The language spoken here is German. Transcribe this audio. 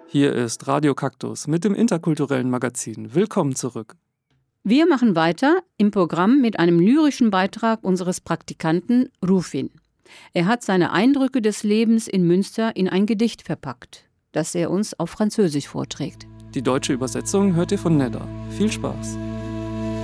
Hier ist Radio Kaktus mit dem interkulturellen Magazin. Willkommen zurück. Wir machen weiter im Programm mit einem lyrischen Beitrag unseres Praktikanten Rufin. Er hat seine Eindrücke des Lebens in Münster in ein Gedicht verpackt, das er uns auf Französisch vorträgt. Die deutsche Übersetzung hört ihr von Nedda. Viel Spaß!